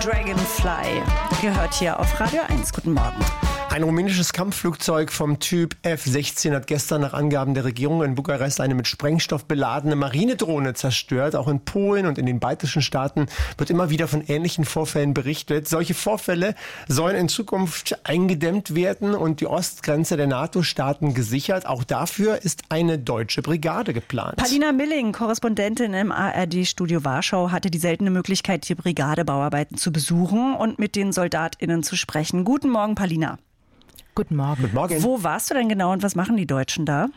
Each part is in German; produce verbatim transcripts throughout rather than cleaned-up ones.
Dragonfly gehört hier auf Radio eins. Guten Morgen. Ein rumänisches Kampfflugzeug vom Typ F sechzehn hat gestern nach Angaben der Regierung in Bukarest eine mit Sprengstoff beladene Marinedrohne zerstört. Auch in Polen und in den baltischen Staaten wird immer wieder von ähnlichen Vorfällen berichtet. Solche Vorfälle sollen in Zukunft eingedämmt werden und die Ostgrenze der NATO-Staaten gesichert. Auch dafür ist eine deutsche Brigade geplant. Palina Milling, Korrespondentin im A R D-Studio Warschau, hatte die seltene Möglichkeit, die Brigadebauarbeiten zu besuchen und mit den SoldatInnen zu sprechen. Guten Morgen, Palina. Guten Morgen. Guten Morgen. Wo warst du denn genau und was machen die Deutschen da?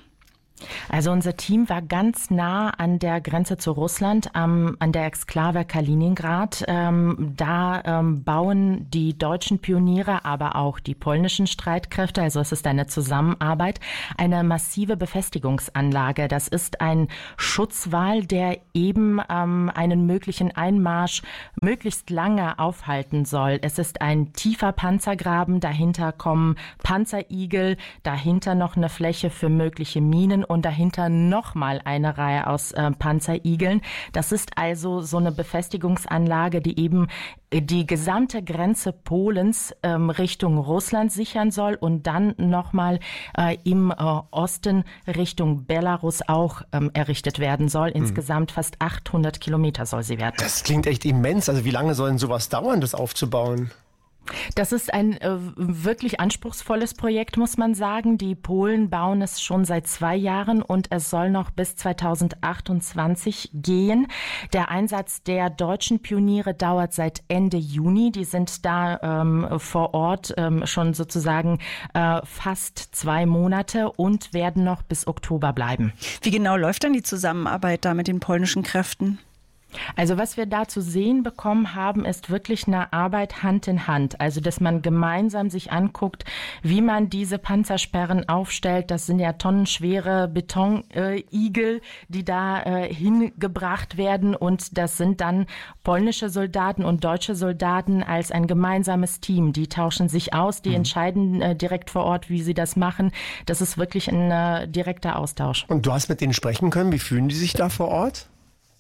Also unser Team war ganz nah an der Grenze zu Russland, ähm, an der Exklave Kaliningrad. Ähm, da ähm, bauen die deutschen Pioniere, aber auch die polnischen Streitkräfte, also es ist eine Zusammenarbeit, eine massive Befestigungsanlage. Das ist ein Schutzwall, der eben ähm, einen möglichen Einmarsch möglichst lange aufhalten soll. Es ist ein tiefer Panzergraben, dahinter kommen Panzerigel, dahinter noch eine Fläche für mögliche Minen und dahinter nochmal eine Reihe aus äh, Panzerigeln. Das ist also so eine Befestigungsanlage, die eben die gesamte Grenze Polens ähm, Richtung Russland sichern soll und dann nochmal äh, im äh, Osten Richtung Belarus auch ähm, errichtet werden soll. Insgesamt fast achthundert Kilometer soll sie werden. Das klingt echt immens. Also wie lange soll denn sowas dauern, das aufzubauen? Das ist ein äh, wirklich anspruchsvolles Projekt, muss man sagen. Die Polen bauen es schon seit zwei Jahren und es soll noch bis zweitausendachtundzwanzig gehen. Der Einsatz der deutschen Pioniere dauert seit Ende Juni. Die sind da ähm, vor Ort ähm, schon sozusagen äh, fast zwei Monate und werden noch bis Oktober bleiben. Wie genau läuft denn die Zusammenarbeit da mit den polnischen Kräften? Also was wir da zu sehen bekommen haben, ist wirklich eine Arbeit Hand in Hand. Also dass man gemeinsam sich anguckt, wie man diese Panzersperren aufstellt. Das sind ja tonnenschwere Betonigel, äh, die da äh, hingebracht werden. Und das sind dann polnische Soldaten und deutsche Soldaten als ein gemeinsames Team. Die tauschen sich aus, die mhm. entscheiden äh, direkt vor Ort, wie sie das machen. Das ist wirklich ein äh, direkter Austausch. Und du hast mit denen sprechen können. Wie fühlen die sich da vor Ort?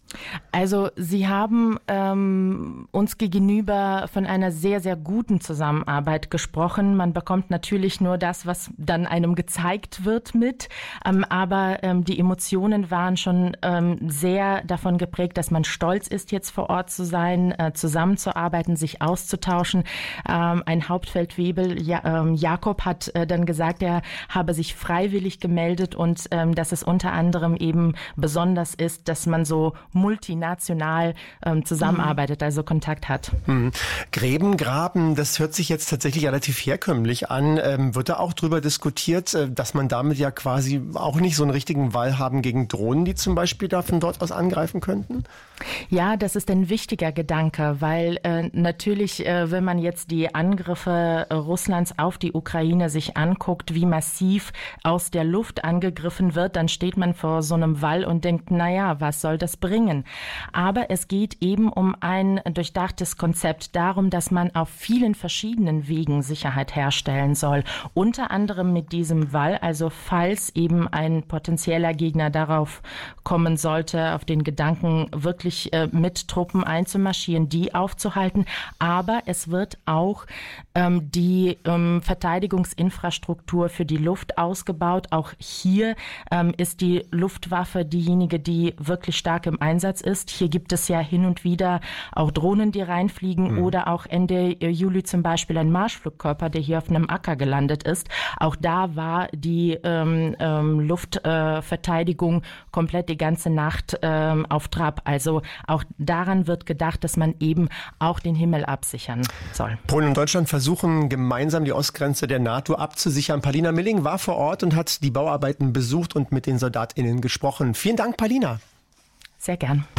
Also sie haben ähm, uns gegenüber von einer sehr, sehr guten Zusammenarbeit gesprochen. Man bekommt natürlich nur das, was dann einem gezeigt wird mit. Ähm, aber ähm, die Emotionen waren schon ähm, sehr davon geprägt, dass man stolz ist, jetzt vor Ort zu sein, äh, zusammenzuarbeiten, sich auszutauschen. Ähm, ein Hauptfeldwebel, ja, ähm, Jakob, hat äh, dann gesagt, er habe sich freiwillig gemeldet und ähm, dass es unter anderem eben besonders ist, dass man so multinational ähm, zusammenarbeitet, also Kontakt hat. Mhm. Gräben, Graben, das hört sich jetzt tatsächlich relativ herkömmlich an. Ähm, wird da auch drüber diskutiert, äh, dass man damit ja quasi auch nicht so einen richtigen Wall haben gegen Drohnen, die zum Beispiel da von dort aus angreifen könnten? Ja, das ist ein wichtiger Gedanke, weil äh, natürlich, äh, wenn man jetzt die Angriffe äh, Russlands auf die Ukraine sich anguckt, wie massiv aus der Luft angegriffen wird, dann steht man vor so einem Wall und denkt, naja, was soll das bringen? Aber es geht eben um ein durchdachtes Konzept, darum, dass man auf vielen verschiedenen Wegen Sicherheit herstellen soll. Unter anderem mit diesem Wall, also falls eben ein potenzieller Gegner darauf kommen sollte, auf den Gedanken wirklich äh, mit Truppen einzumarschieren, die aufzuhalten. Aber es wird auch ähm, die ähm, Verteidigungsinfrastruktur für die Luft ausgebaut. Auch hier ähm, ist die Luftwaffe diejenige, die wirklich stark im Einsatz ist. Hier gibt es ja hin und wieder auch Drohnen, die reinfliegen mhm. oder auch Ende Juli zum Beispiel ein Marschflugkörper, der hier auf einem Acker gelandet ist. Auch da war die ähm, ähm, Luftverteidigung äh, komplett die ganze Nacht ähm, auf Trab. Also auch daran wird gedacht, dass man eben auch den Himmel absichern soll. Polen und Deutschland versuchen gemeinsam die Ostgrenze der NATO abzusichern. Palina Milling war vor Ort und hat die Bauarbeiten besucht und mit den SoldatInnen gesprochen. Vielen Dank, Palina. Sehr gern.